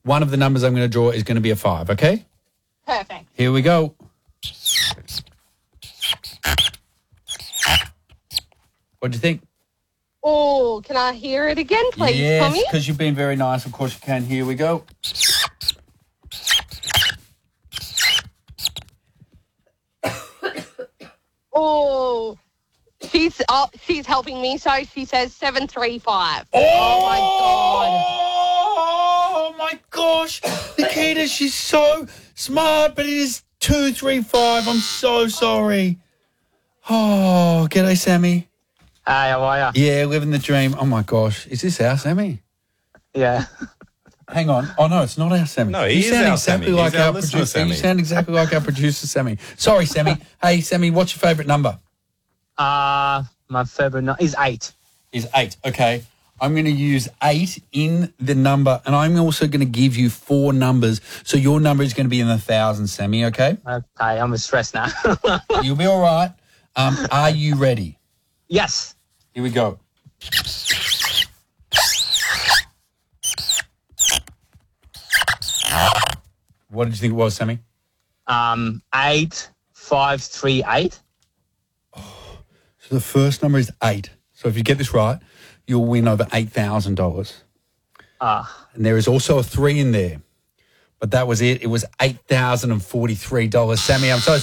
one of the numbers I'm going to draw is going to be a 5, okay? Perfect. Here we go. What do you think? Oh, can I hear it again, please, yes, Tommy? because you've been very nice. Of course you can. Here we go. Oh, she's helping me, so she says 735. Oh my gosh. Nikita, she's so smart, but it is 235. I'm so sorry. Oh, g'day, Sammy. Hi, how are you? Yeah, living the dream. Oh, my gosh. Is this our Sammy? Yeah. Hang on. Oh, no, it's not our Sammy. No, he is our Sammy. Like He's our our listener producer. Sammy. You sound exactly like our producer, Sammy. Sorry, Sammy. Hey, Sammy, what's your favourite number? My favourite number is 8. Is 8. Okay. I'm going to use 8 in the number, and I'm also going to give you 4 numbers. So your number is going to be in the thousands, Sammy, okay? Okay, I'm stressed now. You'll be all right. Are you ready? Yes. Here we go. What did you think it was, Sammy? 8538. So the first number is 8. So if you get this right, you'll win over $8,000. And there is also a 3 in there. But that was it. It was $8,043. Sammy, I'm so